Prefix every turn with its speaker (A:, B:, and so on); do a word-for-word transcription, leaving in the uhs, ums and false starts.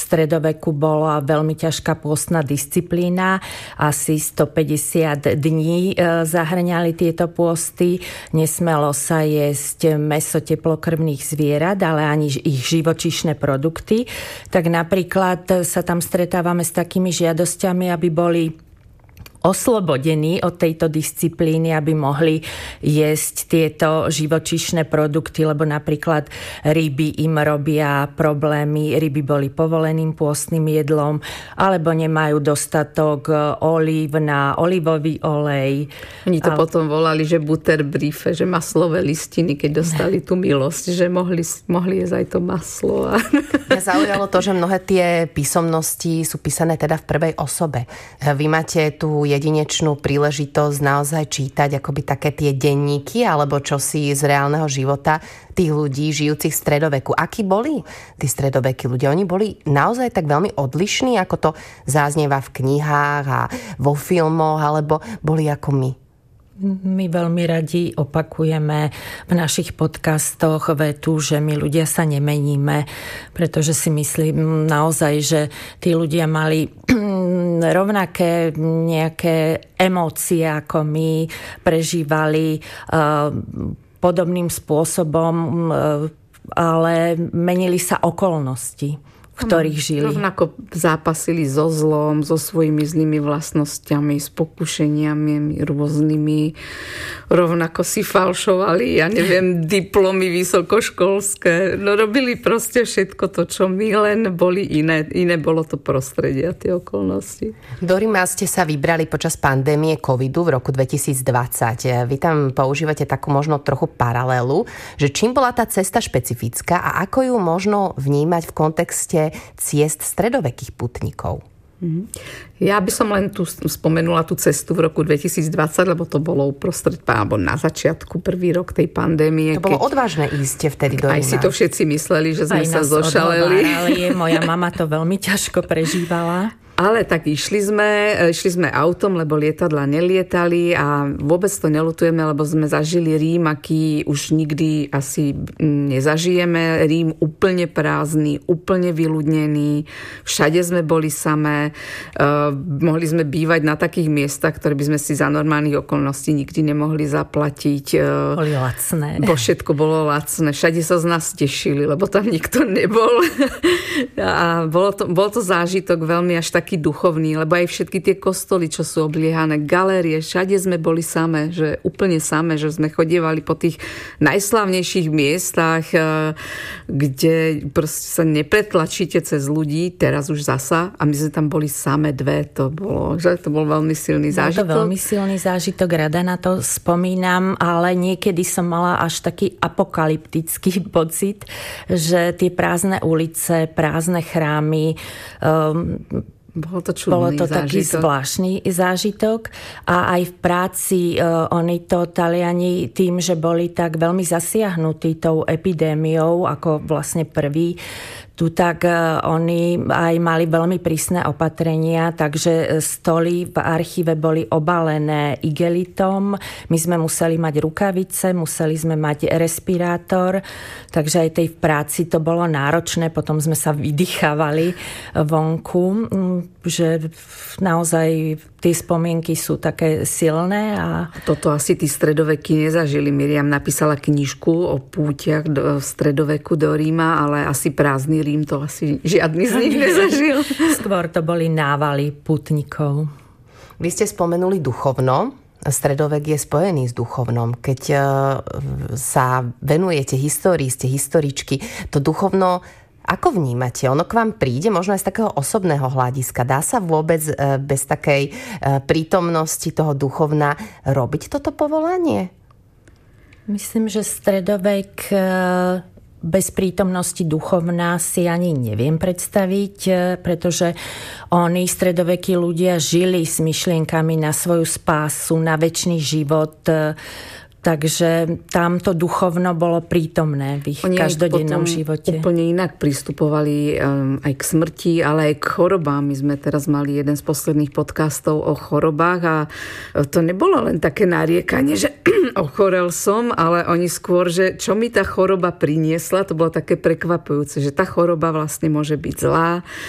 A: stredoveku bola veľmi ťažká pôstna disciplína. Asi stopäťdesiat dní zahŕňali tieto pôsty. Nesmelo sa jesť mäso teplokrvných zvierat, ale ani ich živočíšne produkty. Tak napríklad sa tam stretávame s takými žiadosťami, aby boli oslobodení od tejto disciplíny, aby mohli jesť tieto živočíšne produkty, lebo napríklad ryby im robia problémy. Ryby boli povoleným pôstnym jedlom, alebo nemajú dostatok olív na olivový olej.
B: Oni to a... potom volali, že butterbriefe, že maslové listiny, keď dostali tú milosť, že mohli, mohli jesť aj to maslo.
C: Mňa zaujalo to, že mnohé tie písomnosti sú písané teda v prvej osobe. Vy máte tú jedinečnú príležitosť naozaj čítať akoby také tie denníky alebo čosi z reálneho života tých ľudí žijúcich v stredoveku. Akí boli tí stredovekí ľudia? Oni boli naozaj tak veľmi odlišní, ako to zaznieva v knihách a vo filmoch, alebo boli ako my?
A: My veľmi radi opakujeme v našich podcastoch vetu, že my ľudia sa nemeníme, pretože si myslím naozaj, že tí ľudia mali rovnaké nejaké emócie, ako my, prežívali podobným spôsobom, ale menili sa okolnosti, v ktorých žili.
B: Rovnako zápasili so zlom, so svojimi zlými vlastnosťami, s pokušeniami rôznymi. Rovnako si falšovali, ja neviem, diplomy vysokoškolské. No robili proste všetko to, čo my, len boli iné. Iné bolo to prostredie a tie okolnosti.
C: Dorima, ste sa vybrali počas pandémie covidu v roku dvetisícdvadsať. Vy tam používate takú možno trochu paralelu, že čím bola tá cesta špecifická a ako ju možno vnímať v kontexte ciest stredovekých putníkov?
B: Ja by som len tu spomenula tú cestu v roku dvetisícdvadsať, lebo to bolo uprostred, alebo na začiatku, prvý rok tej pandémie.
C: To bolo keď... odvážne ísť vtedy do Ríma.
B: Aj si to všetci mysleli, že sme
A: aj
B: sa zošaleli.
A: Ale moja mama to veľmi ťažko prežívala.
B: Ale tak išli sme, išli sme autom, lebo lietadla nelietali a vôbec to neľutujeme, lebo sme zažili Rím, aký už nikdy asi nezažijeme. Rím úplne prázdny, úplne vyľudnený. Všade sme boli samé. Uh, mohli sme bývať na takých miestach, ktoré by sme si za normálnych okolností nikdy nemohli zaplatiť. Uh,
A: boli lacné.
B: Bo všetko bolo lacné. Všade sa z nás tešili, lebo tam nikto nebol. A bolo to, bol to zážitok veľmi až tak taký duchovný, lebo aj všetky tie kostoly, čo sú obliehané, galérie, všade sme boli samé, že úplne samé, že sme chodievali po tých najslávnejších miestach, kde proste sa nepretlačíte cez ľudí, teraz už zasa, a my sme tam boli samé dve, to bolo, že to bol veľmi silný zážitok.
A: Bol to veľmi silný zážitok, rada na to spomínam, ale niekedy som mala až taký apokalyptický pocit, že tie prázdne ulice, prázdne chrámy, um,
B: Bolo to čudný
A: Bolo to
B: zážitok.
A: taký zvláštny zážitok a aj v práci uh, oni to Taliani tým, že boli tak veľmi zasiahnutí tou epidémiou ako vlastne prvý, tu tak uh, oni aj mali veľmi prísne opatrenia, takže stoly v archíve boli obalené igelitom, my sme museli mať rukavice, museli sme mať respirátor, takže aj tej v práci to bolo náročné, potom sme sa vydýchávali vonku, že naozaj tie spomienky sú také silné. A...
B: Toto asi tí stredoveky nezažili. Miriam napísala knižku o pútiach do, v stredoveku do Ríma, ale asi prázdny Rím to asi žiadny z nich nezažil.
A: Skôr to boli návaly pútnikov.
C: Vy ste spomenuli duchovno. Stredovek je spojený s duchovnom. Keď sa venujete histórii, ste historičky, to duchovno ako vnímate? Ono k vám príde možno aj z takého osobného hľadiska. Dá sa vôbec bez takej prítomnosti toho duchovna robiť toto povolanie?
A: Myslím, že stredovek bez prítomnosti duchovna si ani neviem predstaviť, pretože oni, stredovekí ľudia, žili s myšlienkami na svoju spásu, na večný život. Takže tamto duchovno bolo prítomné v ich
B: Oni
A: každodennom živote.
B: Úplne inak pristupovali um, aj k smrti, ale aj k chorobám. My sme teraz mali jeden z posledných podcastov o chorobách a to nebolo len také nariekanie, že ochorel som, ale oni skôr, že čo mi tá choroba priniesla, to bolo také prekvapujúce, že tá choroba vlastne môže byť zlá,